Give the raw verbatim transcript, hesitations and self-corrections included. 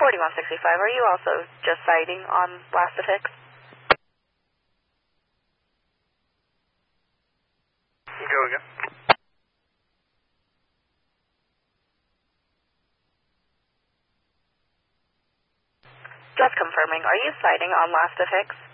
forty-one sixty-five, are you also just sighting on last of Hicks? Go again. Just confirming, are you sighting on last of Hicks?